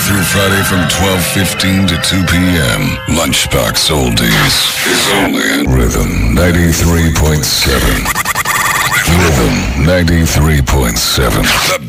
through Friday from 12:15 to 2 p.m. Lunchbox Oldies is only at Rhythm 93.7. Rhythm 93.7. The